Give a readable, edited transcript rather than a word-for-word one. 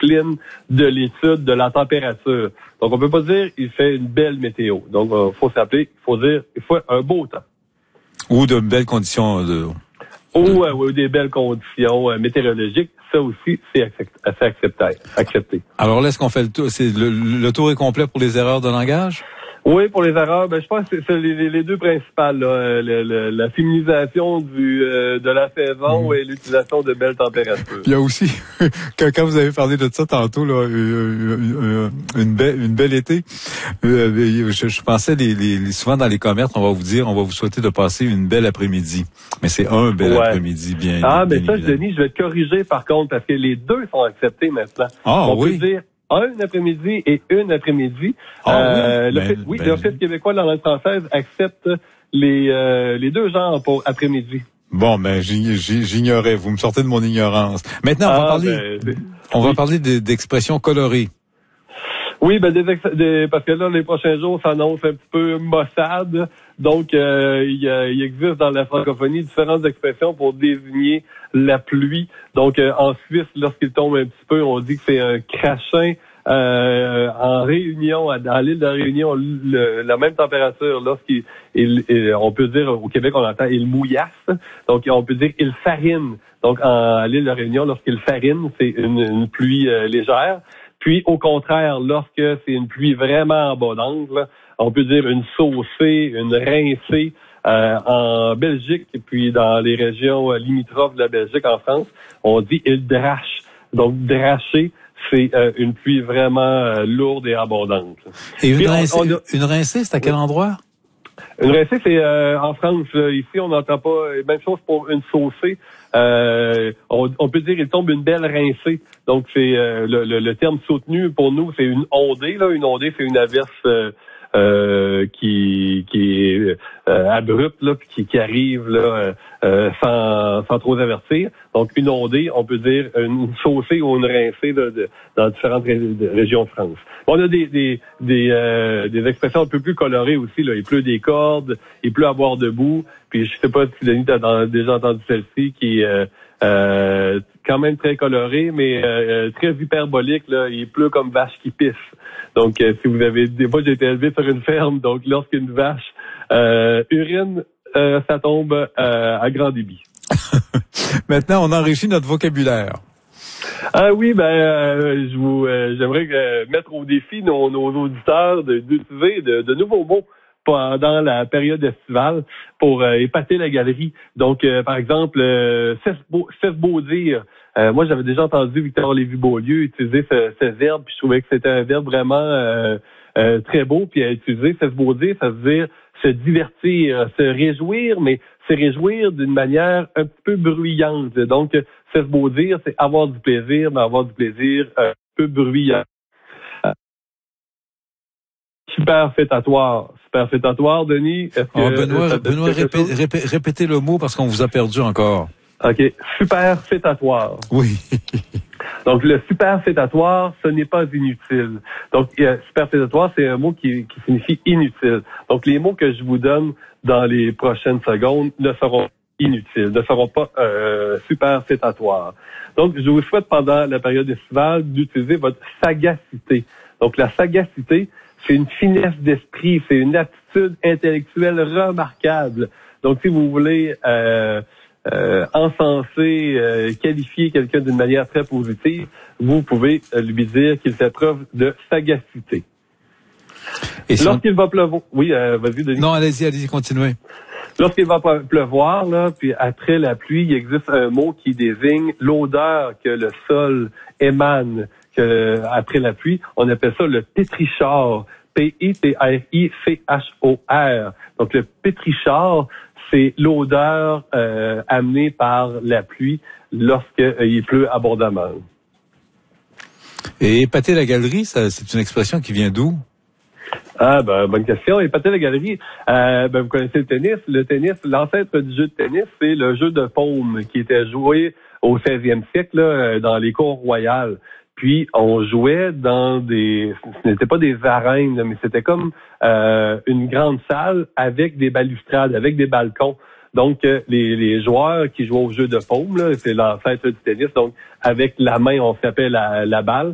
discipline de l'étude de la température. Donc, on peut pas dire il fait une belle météo. Donc, faut dire il faut un beau temps. Ou de belles conditions Ou des belles conditions météorologiques. Ça aussi, c'est accepté. Alors là, est-ce qu'on fait le tour? Le tour est complet pour les erreurs de langage? Oui, pour les erreurs, je pense que c'est les deux principales, là. La féminisation de la saison et l'utilisation de belles températures. Il y a aussi, quand vous avez parlé de ça tantôt, là, une belle été, je pensais souvent dans les commerces, on va vous souhaiter de passer une belle après-midi. Mais c'est un bel après-midi bien. Mais ça, Denis, je vais te corriger par contre, parce que les deux sont acceptés maintenant. On peut dire un après-midi et une après-midi. L'Office québécois de la langue française accepte les deux genres pour après-midi. Bon, j'ignorais. Vous me sortez de mon ignorance. Maintenant, on va parler d'expressions colorées. Oui, parce que là, les prochains jours s'annoncent un petit peu maussade. Donc, il existe dans la francophonie différentes expressions pour désigner la pluie. Donc, en Suisse, lorsqu'il tombe un petit peu, on dit que c'est un crachin. En Réunion, à l'île de la Réunion, la même température, on peut dire, au Québec, on entend il mouillasse. Donc, on peut dire il farine. Donc, à l'île de la Réunion, lorsqu'il farine, c'est une pluie légère. Puis, au contraire, lorsque c'est une pluie vraiment abondante, là, on peut dire une saucée, une rincée. En Belgique, et puis dans les régions limitrophes de la Belgique, en France, on dit il drache. Donc, dracher, c'est une pluie vraiment lourde et abondante. Et une rincée, c'est à quel endroit? Une rincée, c'est en France. Là. Ici, on n'entend pas. Même chose pour une saucée. On peut dire il tombe une belle rincée. Donc, c'est le terme soutenu pour nous, c'est une ondée. Là. Une ondée, c'est une averse qui est abrupte, là, puis qui arrive là sans trop avertir. Donc, une ondée, on peut dire une saucée ou une rincée là, dans différentes régions de France. On a des expressions un peu plus colorées aussi. Là. Il pleut des cordes, il pleut à boire debout. Puis je sais pas si Denis t'as déjà entendu celle-ci qui est quand même très colorée, mais très hyperbolique. Là. Il pleut comme vache qui pisse. Donc, si vous avez des fois, j'ai été élevé sur une ferme, donc lorsqu'une vache urine, ça tombe à grand débit. Maintenant, on enrichit notre vocabulaire. Ah oui, j'aimerais mettre au défi nos auditeurs d'utiliser de nouveaux mots pendant la période estivale pour épater la galerie. Donc, par exemple, cesse beau dire. Moi, j'avais déjà entendu Victor Lévy-Beaulieu utiliser ce verbe, puis je trouvais que c'était un verbe vraiment très beau. Puis à utiliser, cesse beau dire, ça veut dire se divertir, se réjouir, mais se réjouir d'une manière un petit peu bruyante. Donc, cesse beau dire, c'est avoir du plaisir, mais avoir du plaisir un peu bruyant. Superfétatoire, Denis. Benoît, répétez le mot parce qu'on vous a perdu encore. OK. Superfétatoire. Oui. Donc, le superfétatoire, ce n'est pas inutile. Donc, superfétatoire, c'est un mot qui signifie inutile. Donc, les mots que je vous donne dans les prochaines secondes ne seront inutiles, ne seront pas superfétatoires. Donc, je vous souhaite pendant la période estivale d'utiliser votre sagacité. Donc, la sagacité, c'est une finesse d'esprit, c'est une aptitude intellectuelle remarquable. Donc, si vous voulez encenser, qualifier quelqu'un d'une manière très positive, vous pouvez lui dire qu'il fait preuve de sagacité. Et lorsqu'il va pleuvoir... Oui, vas-y, Denis. Non, allez-y, continuez. Lorsqu'il va pleuvoir, là, puis après la pluie, il existe un mot qui désigne l'odeur que le sol émane après la pluie. On appelle ça le pétrichor. P-I-T-R-I-C-H-O-R. Donc, le pétrichor, c'est l'odeur amenée par la pluie lorsqu'il pleut abondamment. Et épater la galerie, c'est une expression qui vient d'où? Bonne question. Épater la galerie, vous connaissez le tennis. Le tennis, l'ancêtre du jeu de tennis, c'est le jeu de paume qui était joué au 16e siècle là, dans les cours royales. Puis on jouait dans ce n'était pas des arènes, là, mais c'était comme une grande salle avec des balustrades, avec des balcons. Donc les joueurs qui jouaient au jeu de paume, là, c'est l'ancêtre du tennis. Donc avec la main, on frappait la balle.